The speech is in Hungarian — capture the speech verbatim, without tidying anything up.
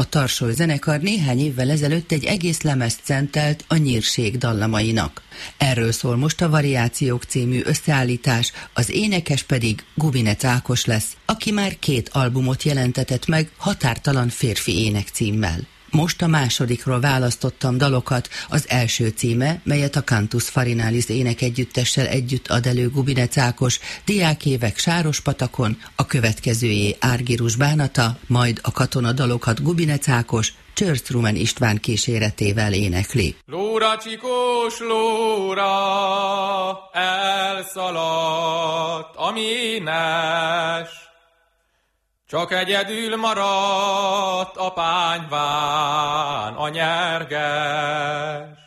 A Tarsoly zenekar néhány évvel ezelőtt egy egész lemezt szentelt a Nyírség dallamainak. Erről szól most a Variációk című összeállítás, az énekes pedig Gubinec Ákos lesz, aki már két albumot jelentetett meg Határtalan férfi ének címmel. Most a másodikról választottam dalokat, az első címe, melyet a Cantus Farinalis énekegyüttessel együtt ad elő Gubinec Ákos, Diákévek Sárospatakon, a következőjé Árgirus bánata, majd a katonadalokat Gubinec Ákos Csörcrumen István kíséretével énekli. Lóra csikós lóra elszaladt a ménes, csak egyedül maradt a pányván a nyerges.